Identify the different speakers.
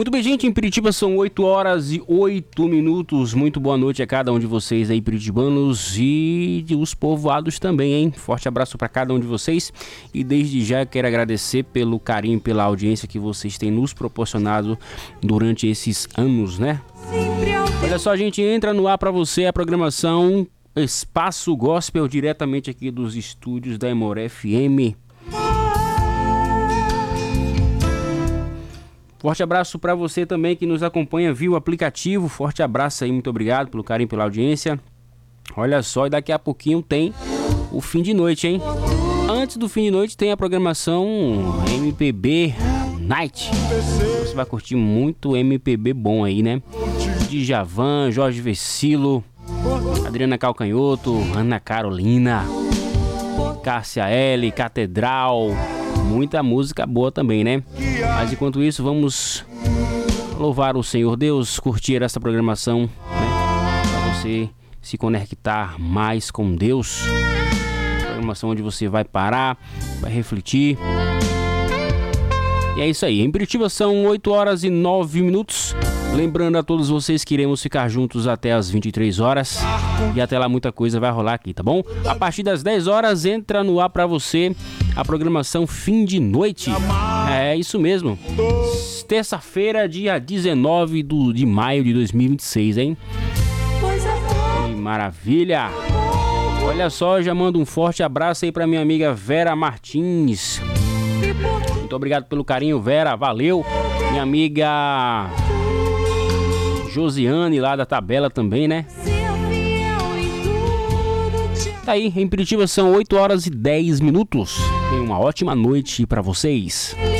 Speaker 1: Muito bem, gente, em Piritiba são 8 horas e 8 minutos. Muito boa noite a cada um de vocês aí, piritibanos e os povoados também, hein? Forte abraço para cada um de vocês e desde já quero agradecer pelo carinho, pela audiência que vocês têm nos proporcionado durante esses anos, né? Olha só, a gente entra no ar para você a programação Espaço Gospel diretamente aqui dos estúdios da Emoré FM. Forte abraço para você também que nos acompanha via o aplicativo. Forte abraço aí, muito obrigado pelo carinho, pela audiência. Olha só, e daqui a pouquinho tem o fim de noite, hein? Antes do fim de noite tem a programação MPB Night. Você vai curtir muito MPB bom aí, né? Djavan, Jorge Vecilo, Adriana Calcanhoto, Ana Carolina, Cássia L, Catedral. Muita música boa também, né? Mas enquanto isso, vamos louvar o Senhor Deus, curtir essa programação, né? Para você se conectar mais com Deus. Programação onde você vai parar, vai refletir. E é isso aí. Em Piritiba são 8 horas e 9 minutos. Lembrando a todos vocês que iremos ficar juntos até as 23 horas. E até lá muita coisa vai rolar aqui, tá bom? A partir das 10 horas entra no ar pra você a programação Fim de Noite. É isso mesmo. Terça-feira, dia 19 de maio de 2026, hein? Que maravilha! Olha só, já mando um forte abraço aí pra minha amiga Vera Martins. Muito obrigado pelo carinho, Vera. Valeu. Minha amiga Josiane lá da Tabela também, né? Tá aí, em Piritiba são 8 horas e 10 minutos. Tenha uma ótima noite pra vocês.